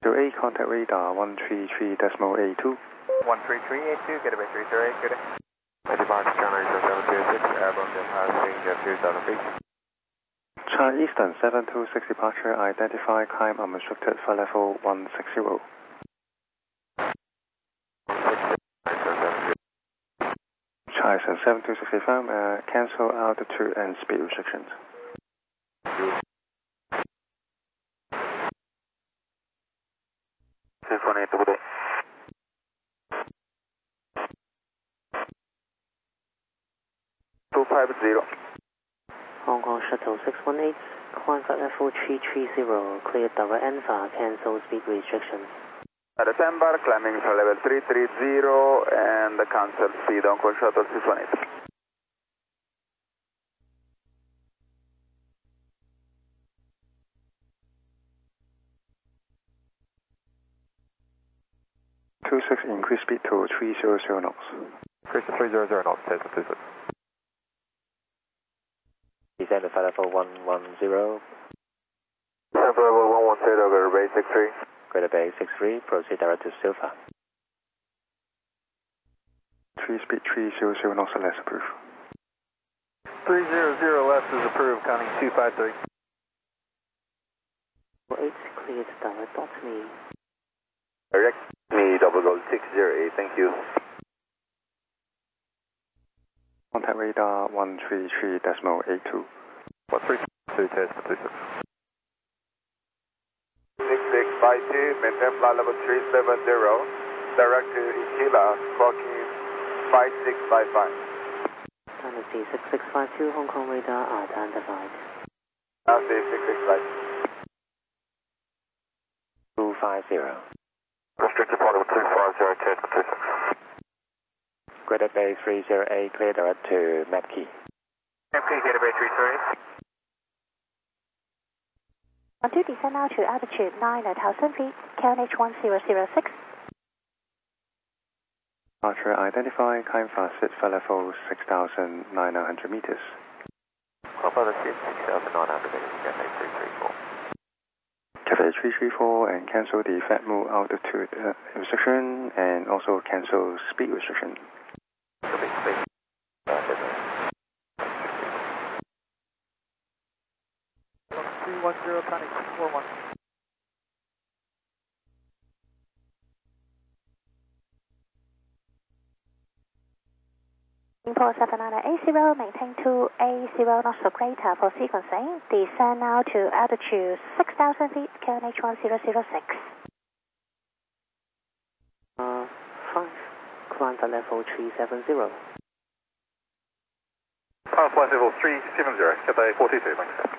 8, contact radar 133.82. 13382, get a bay 308, good day. Departure China Eastern 726, airborne passing jet 2000 feet. China Eastern 726 departure, identify, climb unrestricted, flight level 160. China Eastern 726 confirm, cancel altitude and speed restrictions. Hong Kong Shuttle 618, climb flight level 330, clear direct ENFA, cancel speed restrictions. December, climbing flight level 330 and the cancel speed Hong Kong Shuttle 618. Increase speed to 300 knots. Increase to 300 knots, test 26. Descend to flight level 110. Descend level 110 over Bay 63. Greater Bay 63, proceed direct to Silva. 3 speed 300 knots or less approved. 300 less is approved, counting 253. 8 cleared direct dot me. Direct me, double gold 608, thank you. Contact radar 133.82. 132, test 26. 6652, maintain flight level 370, direct to Ikila, clocking 5655. Tennessee 6652, Hong Kong radar identified. Tennessee 665. 250. Restricted part of 250, test 26. Greater Bay 308, clear direct to Mapkey. Mapkey, Greater Bay 308. 12, descend now to altitude 9,000 feet, KLH 1006. Departure identify, climb fast, flight level 6,900 meters. Alpha 6,900 meters, Cathay 334. Cathay 334 and cancel the FATMU altitude restriction and also cancel speed restriction. 310, planning 41. Import 7980, maintain 280 knots or greater for sequencing. Descend now to altitude 6,000 feet, KLH 1006. 5, climb flight level 370. Flight level 370, Cathay 42, thanks.